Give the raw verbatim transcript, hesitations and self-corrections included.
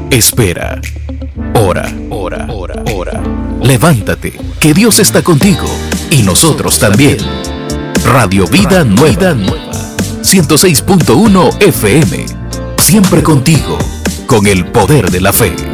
Espera. Ora, ora, ora, ora. Levántate, que Dios está contigo y nosotros también. Radio Vida Nueva, ciento seis punto uno F M. Siempre contigo, con el poder de la fe.